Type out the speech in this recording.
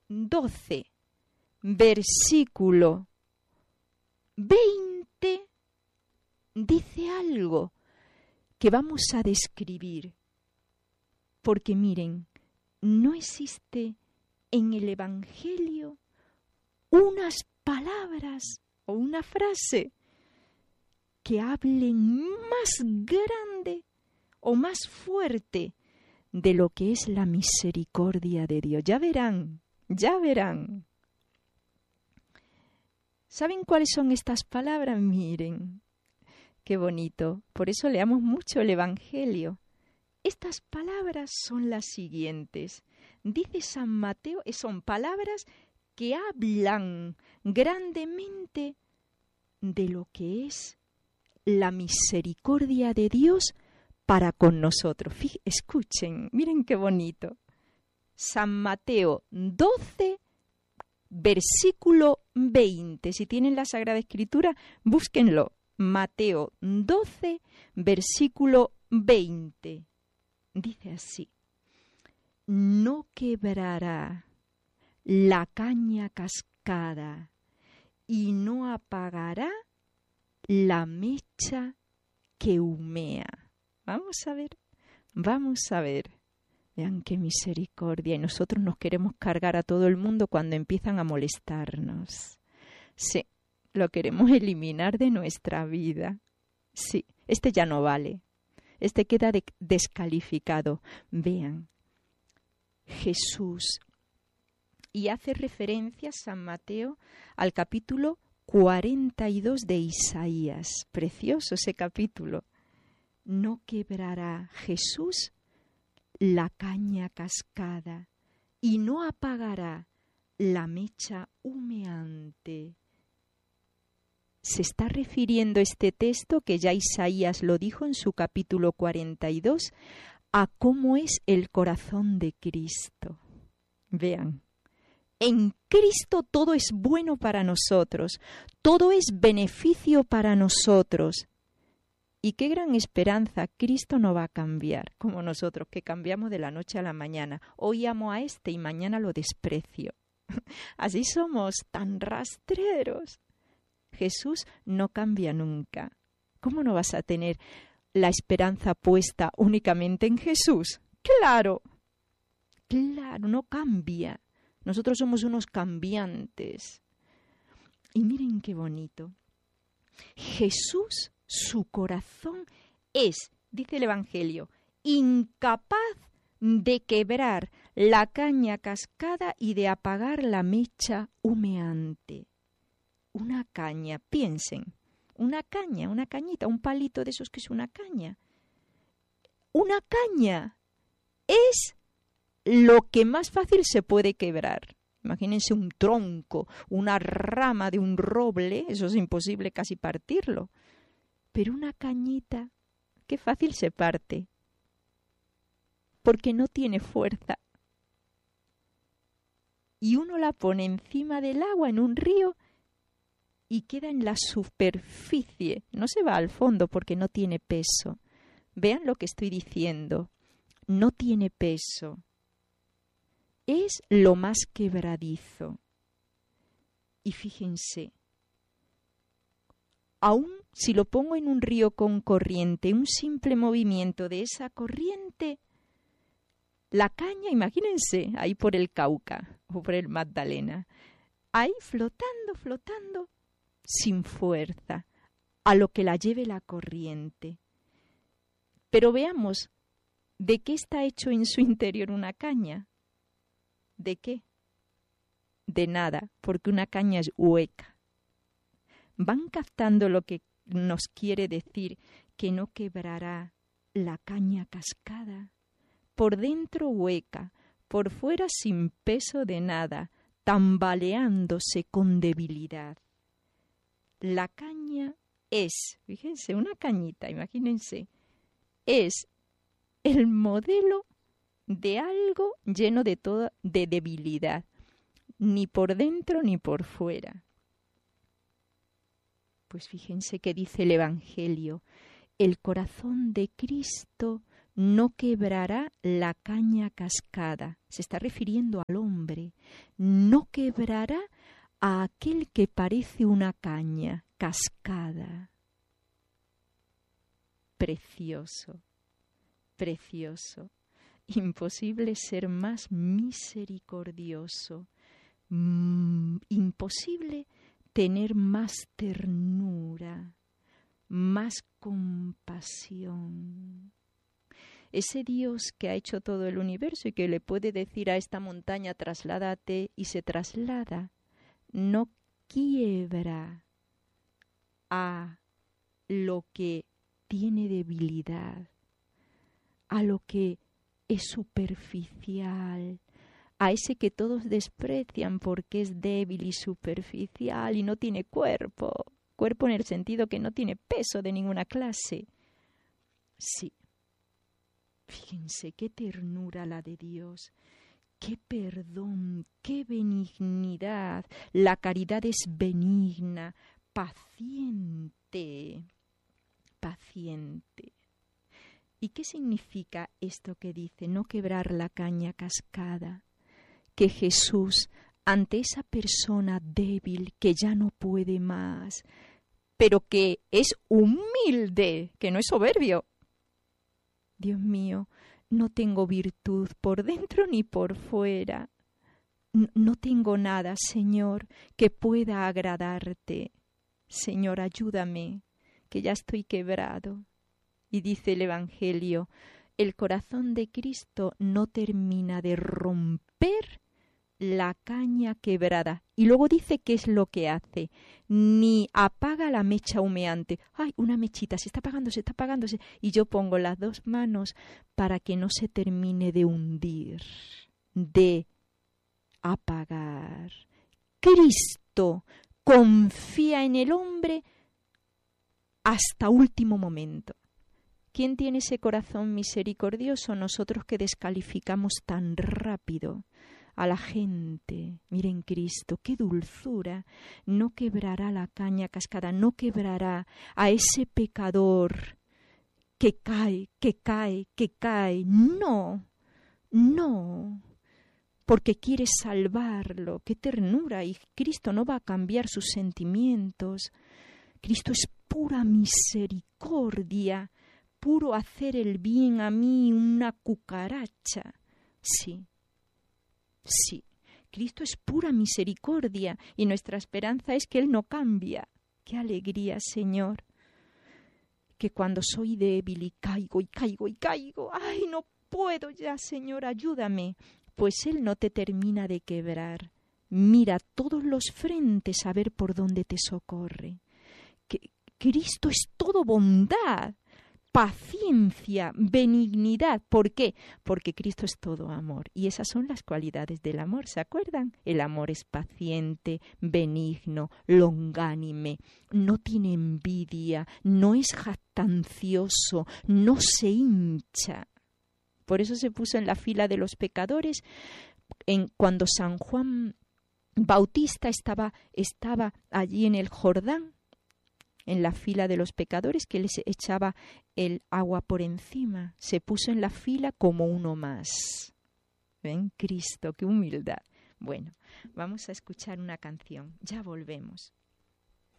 12, versículo 20, dice algo que vamos a describir. Porque miren, no existe en el Evangelio unas palabras o una frase que hablen más grande o más fuerte de lo que es la misericordia de Dios. Ya verán, ya verán. ¿Saben cuáles son estas palabras? Miren, qué bonito. Por eso leamos mucho el Evangelio. Estas palabras son las siguientes. Dice San Mateo, son palabras que hablan grandemente de lo que es la misericordia de Dios para con nosotros. Escuchen, miren qué bonito. San Mateo 12, versículo 20. Si tienen la Sagrada Escritura, búsquenlo. Mateo 12, versículo 20. Dice así: no quebrará la caña cascada y no apagará la mecha que humea. Vamos a ver. Vean qué misericordia. Y nosotros nos queremos cargar a todo el mundo cuando empiezan a molestarnos. Sí, lo queremos eliminar de nuestra vida. Sí, este ya no vale. Este queda descalificado. Vean, Jesús. Y hace referencia San Mateo al capítulo 42 de Isaías. Precioso ese capítulo. No quebrará Jesús la caña cascada y no apagará la mecha humeante. Se está refiriendo este texto, que ya Isaías lo dijo en su capítulo 42, a cómo es el corazón de Cristo. Vean, en Cristo todo es bueno para nosotros, todo es beneficio para nosotros. Y qué gran esperanza, Cristo no va a cambiar, como nosotros, que cambiamos de la noche a la mañana. Hoy amo a este y mañana lo desprecio. Así somos, tan rastreros. Jesús no cambia nunca. ¿Cómo no vas a tener la esperanza puesta únicamente en Jesús? Claro, no cambia. Nosotros somos unos cambiantes. Y miren qué bonito. Jesús, su corazón es, dice el Evangelio, incapaz de quebrar la caña cascada y de apagar la mecha humeante. Una caña, piensen, una cañita, un palito de esos que es una caña. Una caña es lo que más fácil se puede quebrar. Imagínense un tronco, una rama de un roble, eso es imposible casi partirlo. Pero una cañita, qué fácil se parte, porque no tiene fuerza. Y uno la pone encima del agua en un río y queda en la superficie, no se va al fondo porque no tiene peso. Vean lo que estoy diciendo, no tiene peso. Es lo más quebradizo. Y fíjense, aún si lo pongo en un río con corriente, un simple movimiento de esa corriente, la caña, imagínense, ahí por el Cauca o por el Magdalena, ahí flotando, sin fuerza, a lo que la lleve la corriente. Pero veamos, ¿de qué está hecho en su interior una caña? ¿De qué? De nada, porque una caña es hueca. ¿Van captando lo que nos quiere decir que no quebrará la caña cascada? Por dentro hueca, por fuera sin peso de nada, tambaleándose con debilidad. La caña es, fíjense, una cañita, imagínense, es el modelo de algo lleno de debilidad, ni por dentro ni por fuera. Pues fíjense que dice el Evangelio, el corazón de Cristo no quebrará la caña cascada. Se está refiriendo al hombre. No quebrará a aquel que parece una caña cascada. Precioso, precioso. Imposible ser más misericordioso. Imposible tener más ternura, más compasión. Ese Dios que ha hecho todo el universo y que le puede decir a esta montaña trasládate y se traslada, no quiebra a lo que tiene debilidad, a lo que es superficial, a ese que todos desprecian porque es débil y superficial y no tiene cuerpo en el sentido que no tiene peso de ninguna clase. Sí, fíjense qué ternura la de Dios, qué perdón, qué benignidad. La caridad es benigna, paciente, paciente. ¿Y qué significa esto que dice, no quebrar la caña cascada? Que Jesús, ante esa persona débil que ya no puede más, pero que es humilde, que no es soberbio. Dios mío, no tengo virtud por dentro ni por fuera. No tengo nada, Señor, que pueda agradarte. Señor, ayúdame, que ya estoy quebrado. Y dice el Evangelio, el corazón de Cristo no termina de romper la caña quebrada. Y luego dice qué es lo que hace. Ni apaga la mecha humeante. ¡Ay, una mechita! Se está apagándose. Y yo pongo las dos manos para que no se termine de hundir, de apagar. Cristo confía en el hombre hasta último momento. ¿Quién tiene ese corazón misericordioso? Nosotros que descalificamos tan rápido a la gente. Miren Cristo, qué dulzura. No quebrará la caña cascada, no quebrará a ese pecador que cae. No, porque quiere salvarlo. Qué ternura. Y Cristo no va a cambiar sus sentimientos. Cristo es pura misericordia, puro hacer el bien. A mí una cucaracha. Sí, Cristo es pura misericordia y nuestra esperanza es que Él no cambia. ¡Qué alegría, Señor! Que cuando soy débil y caigo, ¡ay, no puedo ya, Señor, ayúdame! Pues Él no te termina de quebrar. Mira todos los frentes a ver por dónde te socorre. Que Cristo es todo bondad, paciencia, benignidad. ¿Por qué? Porque Cristo es todo amor. Y esas son las cualidades del amor, ¿se acuerdan? El amor es paciente, benigno, longánime, no tiene envidia, no es jactancioso, no se hincha. Por eso se puso en la fila de los pecadores cuando San Juan Bautista estaba allí en el Jordán, en la fila de los pecadores, que les echaba el agua por encima. Se puso en la fila como uno más. ¿Ven? Cristo, qué humildad. Bueno, vamos a escuchar una canción. Ya volvemos.